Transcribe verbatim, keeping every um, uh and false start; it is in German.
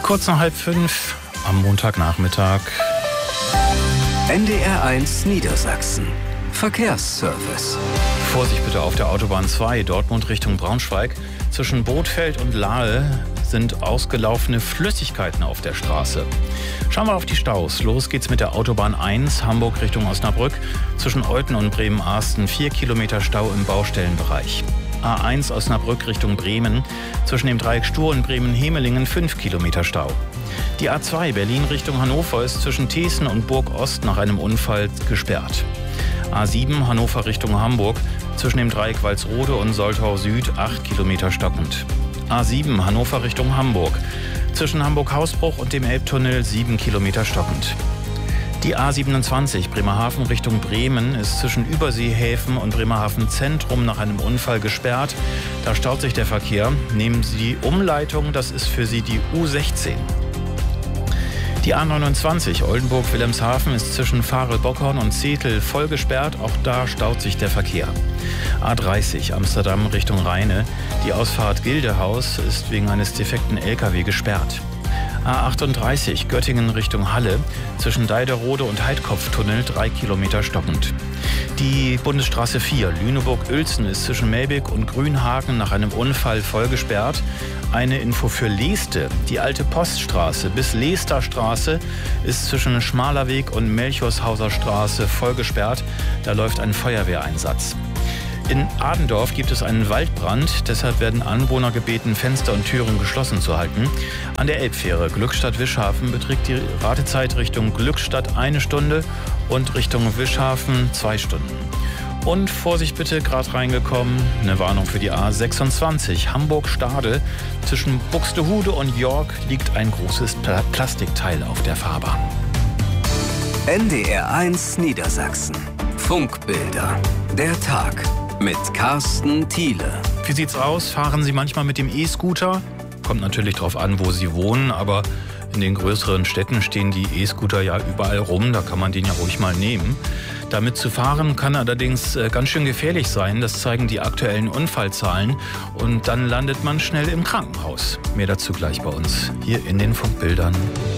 Kurz nach halb fünf am Montagnachmittag. N D R eins Niedersachsen. Verkehrsservice. Vorsicht bitte auf der Autobahn zwei, Dortmund Richtung Braunschweig. Zwischen Bothfeld und Lahe sind ausgelaufene Flüssigkeiten auf der Straße. Schauen wir auf die Staus. Los geht's mit der Autobahn eins, Hamburg Richtung Osnabrück. Zwischen Olten und Bremen-Arsten vier Kilometer Stau im Baustellenbereich. A eins Osnabrück Richtung Bremen. Zwischen dem Dreieck Stur und Bremen-Hemelingen fünf Kilometer Stau. Die A zwei Berlin Richtung Hannover ist zwischen Thießen und Burg-Ost nach einem Unfall gesperrt. A sieben Hannover Richtung Hamburg, zwischen dem Dreieck Walsrode und Soltau Süd acht Kilometer stockend. A sieben Hannover Richtung Hamburg, zwischen Hamburg-Hausbruch und dem Elbtunnel sieben Kilometer stockend. Die A siebenundzwanzig Bremerhaven Richtung Bremen ist zwischen Überseehäfen und Bremerhaven Zentrum nach einem Unfall gesperrt. Da staut sich der Verkehr. Nehmen Sie die Umleitung, das ist für Sie die U sechzehn. Die A neunundzwanzig Oldenburg-Wilhelmshaven ist zwischen Farel-Bockhorn und Zetel voll gesperrt. Auch da staut sich der Verkehr. A dreißig Amsterdam Richtung Rheine. Die Ausfahrt Gildehaus ist wegen eines defekten L K W gesperrt. A achtunddreißig Göttingen Richtung Halle. Zwischen Deiderode und Heidkopftunnel drei Kilometer stockend. Die Bundesstraße vier Lüneburg-Uelzen ist zwischen Melbig und Grünhagen nach einem Unfall voll gesperrt. Eine Info für Leeste. Die alte Poststraße bis Leester Straße ist zwischen Schmalerweg und Melchorshauser Straße voll gesperrt. Da läuft ein Feuerwehreinsatz. In Adendorf gibt es einen Waldbrand, deshalb werden Anwohner gebeten, Fenster und Türen geschlossen zu halten. An der Elbfähre Glückstadt-Wischhafen beträgt die Wartezeit Richtung Glückstadt eine Stunde und Richtung Wischhafen zwei Stunden. Und Vorsicht bitte, gerade reingekommen, eine Warnung für die A sechsundzwanzig Hamburg-Stade. Zwischen Buxtehude und York liegt ein großes Pla- Plastikteil auf der Fahrbahn. N D R eins Niedersachsen. Funkbilder. Der Tag. Mit Carsten Thiele. Wie sieht's aus? Fahren Sie manchmal mit dem E-Scooter? Kommt natürlich drauf an, wo Sie wohnen, aber in den größeren Städten stehen die E-Scooter ja überall rum, da kann man den ja ruhig mal nehmen. Damit zu fahren kann allerdings ganz schön gefährlich sein, das zeigen die aktuellen Unfallzahlen und dann landet man schnell im Krankenhaus. Mehr dazu gleich bei uns, hier in den Funkbildern.